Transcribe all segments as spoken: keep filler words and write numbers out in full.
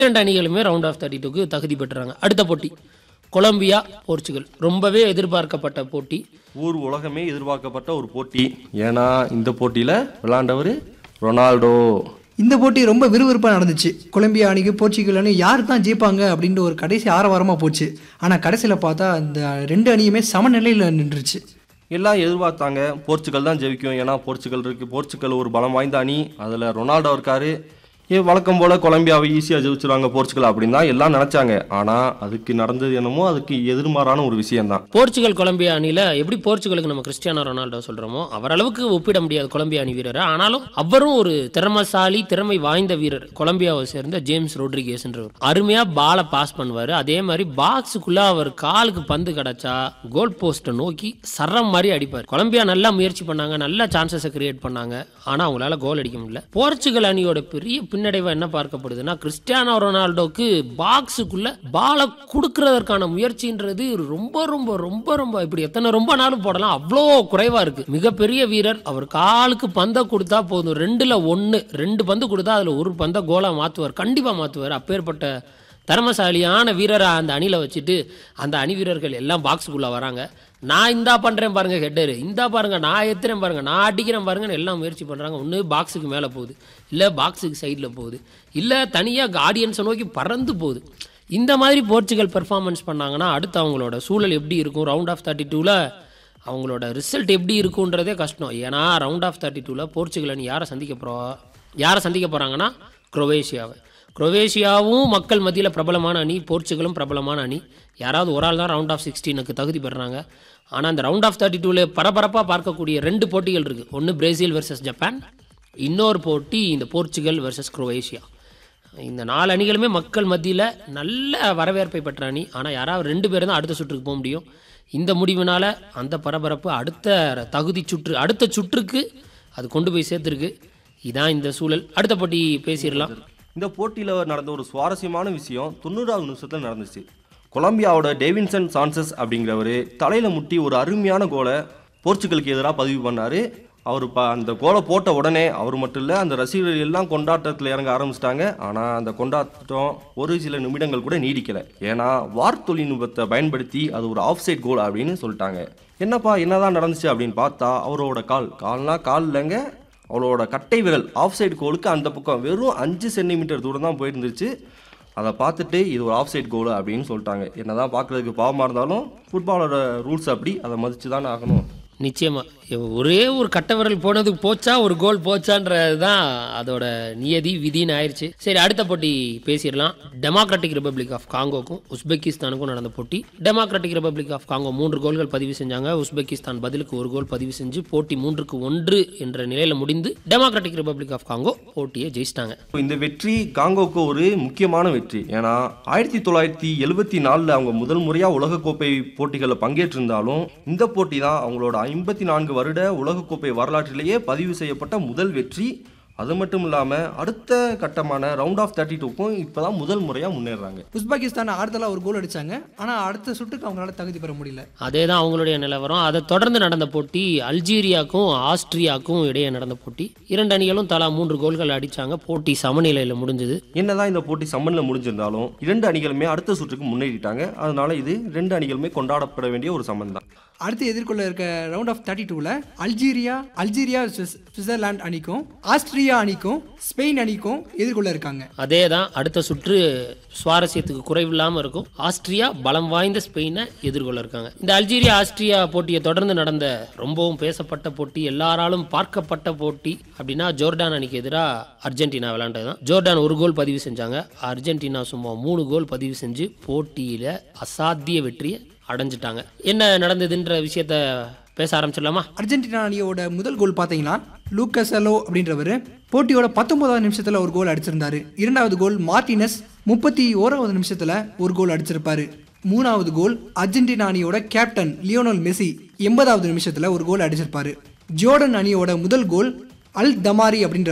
இரண்டு அணிகளுமே round of thirty டூக்கு தகுதி பெற்றாங்க. அடுத்த போட்டி கொலம்பியா போர்ச்சுகல், ரொம்பவே எதிர்பார்க்கப்பட்ட போட்டி, ஊர் உலகமே எதிர்பார்க்கப்பட்ட ஒரு போட்டி. ஏன்னா இந்த போட்டியில் விளையாண்டவர் ரொனால்டோ. இந்த போட்டி ரொம்ப விறுவிறுப்பாக நடந்துச்சு. கொலம்பியா அணிக்கு போர்ச்சுகல் அணி யார் தான் ஜெயிப்பாங்க அப்படின்ற ஒரு கடைசி ஆரவாரமாக போச்சு. ஆனால் கடைசியில் பார்த்தா இந்த ரெண்டு அணியுமே சமநிலையில் நின்றுச்சு. எல்லாம் எதிர்பார்த்தாங்க போர்ச்சுகல் தான் ஜெயிக்கும், ஏன்னா போர்ச்சுகல் இருக்குது, போர்ச்சுகல் ஒரு பலம் வாய்ந்த அணி, அதில் ரொனால்டோ இருக்காரு, ஏ வழக்கம் போல் கொலம்பியாவை ஈஸியாக ஜெயிச்சிருவாங்க போர்ச்சுகல் அப்படின்னு தான் எல்லாம் நினச்சாங்க. ஆனால் அதுக்கு நடந்தது என்னமோ அதுக்கு எதிர்மாறான ஒரு விஷயம்தான். போர்ச்சுகல் கொலம்பியா அணியில் எப்படி போர்ச்சுகலுக்கு நம்ம கிறிஸ்டியானோ ரொனால்டோ சொல்கிறோமோ அவரளவுக்கு ஒப்பிட முடியாது கொலம்பியா அணி வீரரை. ஆனாலும் அவரும் ஒரு திறமசாலி திறமை வாய்ந்த வீரர். கொலம்பியாவை சேர்ந்த ஜேம்ஸ் ரோட்ரிகேஸ்ன்றவர் அருமையாக பாலை பாஸ் பண்ணுவார். அதே மாதிரி பாக்ஸுக்குள்ளே அவர் காலுக்கு பந்து கிடச்சா கோல் போஸ்ட்டை நோக்கி சரம் மாதிரி அடிப்பார். கொலம்பியா நல்லா முயற்சி பண்ணாங்க, நல்ல சான்சஸை கிரியேட் பண்ணாங்க, ஆனால் அவங்களால கோல் அடிக்க முடியல. போர்ச்சுகல் அணியோட பெரிய பின்னடைவா என்ன பார்க்கப்படுதுன்னா கிறிஸ்டியானோ ரொனால்டோக்கு பாக்ஸுக்குள்ள பாலை கொடுக்கறதற்கான முயற்சின்றது ரொம்ப ரொம்ப ரொம்ப ரொம்ப இப்படி எத்தனை ரொம்ப நாளும் போடலாம், அவ்வளோ குறைவா இருக்கு. மிகப்பெரிய வீரர், அவர் காலுக்கு பந்தை கொடுத்தா போதும், ரெண்டுல ஒன்னு ரெண்டு பந்து கொடுத்தா அதுல ஒரு பந்தை கோலா மாத்துவார், கண்டிப்பா மாத்துவார். அப்பேற்பட்ட திறமசாலியான வீரரை அந்த அணியில வச்சுட்டு அந்த அணி வீரர்கள் எல்லாம் பாக்ஸுக்குள்ள வராங்க. நான் இந்தா பண்றேன் பாருங்க ஹெட்டரு, இந்தா பாருங்க நான் ஏத்துறேன் பாருங்க நான் அடிக்கிறேன் பாருங்கன்னு எல்லாம் முயற்சி பண்றாங்க. ஒன்று பாக்ஸுக்கு மேலே போகுது, இல்லை பாக்ஸுக்கு சைடில் போகுது, இல்லை தனியாக ஆடியன்ஸை நோக்கி பறந்து போகுது. இந்த மாதிரி போர்ச்சுகல் பெர்ஃபார்மன்ஸ் பண்ணாங்கன்னா அடுத்து அவங்களோட சூழல் எப்படி இருக்கும், ரவுண்ட் ஆஃப் தேர்ட்டி டூவில் அவங்களோட ரிசல்ட் எப்படி இருக்குன்றதே கஷ்டம். ஏன்னா ரவுண்ட் ஆஃப் தேர்ட்டி டூவில் போர்ச்சுகல் அணி யாரை சந்திக்க போகிறோ யாரை சந்திக்க போகிறாங்கன்னா குரோவேஷியாவை. குரோவேஷியாவும் மக்கள் மத்தியில் பிரபலமான அணி, போர்ச்சுகலும் பிரபலமான அணி. யாராவது ஒரு ஆள் தான் ரவுண்ட் ஆஃப் சிக்ஸ்டீனுக்கு தகுதி பெறுறாங்க. ஆனால் அந்த ரவுண்ட் ஆஃப் தேர்ட்டி டூவில் பரபரப்பாக பார்க்கக்கூடிய ரெண்டு போட்டிகள் இருக்குது. ஒன்று பிரேசில் வெர்சஸ் ஜப்பான், இன்னொரு போட்டி இந்த போர்ச்சுகல் வெர்சஸ் குரோவேஷியா. இந்த நாலு அணிகளுமே மக்கள் மத்தியில் நல்ல வரவேற்பை பெற்ற அணி. ஆனால் யாராவது ரெண்டு பேரும் தான் அடுத்த சுற்றுக்கு போக முடியும். இந்த முடிவினால் அந்த பரபரப்பு அடுத்த தகுதி சுற்று அடுத்த சுற்றுக்கு அது கொண்டு போய் சேர்த்துருக்கு. இதான் இந்த சூழல். அடுத்த போட்டி பேசிடலாம். இந்த போட்டியில் நடந்த ஒரு சுவாரஸ்யமான விஷயம் தொண்ணூறாவது நிமிஷத்தில் நடந்துச்சு. கொலம்பியாவோட டேவின்சன் சான்சஸ் அப்படிங்கிறவர் தலையில் முட்டி ஒரு அருமையான கோலை போர்ச்சுகலுக்கு எதிராக பதிவு பண்ணார். அவர் ப அந்த கோலை போட்ட உடனே அவர் மட்டும் இல்லை, அந்த ரசிகர்கள் எல்லாம் கொண்டாட்டத்தில் இறங்க ஆரம்பிச்சிட்டாங்க. ஆனால் அந்த கொண்டாட்டம் ஒரு சில நிமிடங்கள் கூட நீடிக்கலை. ஏன்னா வார் தொழில்நுட்பத்தை பயன்படுத்தி அது ஒரு ஆஃப் சைட் கோல் அப்படின்னு சொல்லிட்டாங்க. என்னப்பா என்னதான் நடந்துச்சு அப்படின்னு பார்த்தா அவரோட கால் கால்னா கால் இல்லைங்க, அவளோட கட்டை விரல் ஆஃப் சைடு கோலுக்கு அந்த பக்கம் வெறும் அஞ்சு சென்டிமீட்டர் தூரம் தான் போயிருந்துச்சு. அதை பார்த்துட்டு இது ஒரு ஆஃப் சைட் கோலு அப்படின்னு சொல்லிட்டாங்க. என்ன தான் பார்க்குறதுக்கு பாவமாக இருந்தாலும் ஃபுட்பாலோட ரூல்ஸ் அப்படி, அதை மதித்து தானே ஆகணும். நிச்சயமா ஒரே ஒரு கட்ட விரல் போனதுக்கு போச்சா ஒரு கோல் போச்சான்றது தான் அதோட நியதி விதின்னு ஆயிடுச்சு. சரி, அடுத்த போட்டி பேசிடலாம். டெமோக்ராட்டிக் ரிப்பப்ளிக் ஆஃப் காங்கோக்கும் உஸ்பெகிஸ்தானுக்கும் நடந்த போட்டி. டெமோக்ராட்டிக் ரிப்பப்ளிக் ஆஃப் காங்கோ மூன்று கோல்கள் பதிவு செஞ்சாங்க. உஸ்பெகிஸ்தான் பதிலுக்கு ஒரு கோல் பதிவு செஞ்சு போட்டி மூன்றுக்கு ஒன்று என்ற நிலையில முடிந்து டெமோக்ராட்டிக் ரிப்பப்ளிக் ஆஃப் காங்கோ போட்டியை ஜெயிச்சிட்டாங்க. இந்த வெற்றி காங்கோக்கு ஒரு முக்கியமான வெற்றி. ஏன்னா ஆயிரத்தி தொள்ளாயிரத்தி எழுபத்தி நாலுல அவங்க முதல் முறையா உலகக்கோப்பை போட்டிகளில் பங்கேற்றிருந்தாலும் இந்த போட்டி தான் அவங்களோட ஐம்பத்தி நான்கு வருட உலகக்கோப்பை வரலாற்றிலேயே பதிவு செய்யப்பட்ட முதல் வெற்றி. அது மட்டும் இல்லாமல் அடுத்த கட்டமான ரவுண்ட் ஆஃப் தேர்ட்டி டூக்கும் இப்போதான் முதல் முறையாக முன்னேறாங்க. உஸ்பெகிஸ்தான் ஆறுதலாக ஒரு கோல் அடிச்சாங்க, ஆனால் அடுத்த சுட்டுக்கு அவங்களால தகுதி பெற முடியல. அதே தான் அவங்களுடைய நிலவரம். அதை தொடர்ந்து நடந்த போட்டி அல்ஜீரியாவுக்கும் ஆஸ்திரியாவுக்கும் இடையே நடந்த போட்டி. இரண்டு அணிகளும் தலா மூன்று கோல்கள் அடிச்சாங்க. போட்டி சமநிலையில் முடிஞ்சது. என்னதான் இந்த போட்டி சமநிலை முடிஞ்சிருந்தாலும் இரண்டு அணிகளுமே அடுத்த சுற்றுக்கு முன்னேறிட்டாங்க. அதனால இது ரெண்டு அணிகளுமே கொண்டாடப்பட வேண்டிய ஒரு சமன் தான். அடுத்து எதிர்கொள்ள இருக்க ரவுண்ட் ஆஃப் தேர்ட்டி டூவில் அல்ஜீரியா அல்ஜீரியா சுவிட்சர்லாந்து அணிக்கும் ஆஸ்திரியா அணிக்கும் ஸ்பெயின் அணிக்கும் எதிர்கொள்ள இருக்காங்க. அதே தான் அடுத்த சுற்று சுவாரஸ்யத்துக்கு குறைவில்லாமல் இருக்கும். ஆஸ்திரியா பலம் வாய்ந்த ஸ்பெயினை எதிர்கொள்ள இருக்காங்க. இந்த அல்ஜீரியா ஆஸ்திரியா போட்டியை தொடர்ந்து நடந்த ரொம்பவும் பேசப்பட்ட போட்டி, எல்லாராலும் பார்க்கப்பட்ட போட்டி அப்படின்னா ஜோர்டான் அணிக்கு எதிராக அர்ஜென்டினா விளையாண்டது தான். ஜோர்டான் ஒரு கோல் பதிவு செஞ்சாங்க. அர்ஜென்டினா சும்மா மூணு கோல் பதிவு செஞ்சு போட்டியில அசாத்திய வெற்றியை அடைஞ்சிட்டாங்க. என்ன நடந்ததுன்ற விஷயத்த பேச ஆரம்பிச்சிடலாமா? அர்ஜென்டினா அணியோட முதல் கோல் பார்த்தீங்கன்னா லூக்கசலோ அப்படின்றவர் போட்டியோட பத்தொன்பதாவது நிமிஷத்தில் ஒரு கோல் அடிச்சிருந்தாரு. இரண்டாவது கோல் மார்டினஸ் முப்பத்தி ஓராவது நிமிஷத்தில் ஒரு கோல் அடிச்சிருப்பாரு. மூணாவது கோல் அர்ஜென்டினா அணியோட கேப்டன் லியோனல் மெஸ்ஸி எண்பதாவது நிமிஷத்தில் ஒரு கோல் அடிச்சிருப்பாரு. ஜோர்டன் அணியோட முதல் கோல் அல் தமாரி அப்படின்றவர்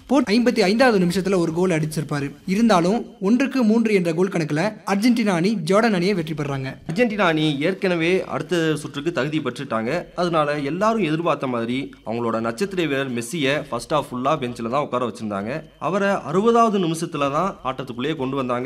போர்ட் ஐம்பத்தி ஐந்தாவது நிமிஷத்துல ஒரு கோல் அடிச்சிருப்பாரு. இருந்தாலும் ஒன்றுக்கு மூன்று என்ற கோல் கணக்குல அர்ஜென்டினா அணி ஜோர்டன் அணியை வெற்றி பெறாங்க. அர்ஜென்டினா அணி ஏற்கனவே அடுத்த சுற்றுக்கு தகுதி பெற்றுட்டாங்க. அதனால எல்லாரும் எதிர்பார்த்த மாதிரி அவங்களோட நட்சத்திர வீரர் மெஸ்ஸியை ஃபர்ஸ்ட் ஆஃப் ஃபுல்லா பெஞ்சில் தான் உட்கார வச்சிருந்தாங்க. அவரை அறுபதாவது நிமிஷத்துல தான் ஆட்டத்துக்குள்ளேயே கொண்டு வந்தாங்க.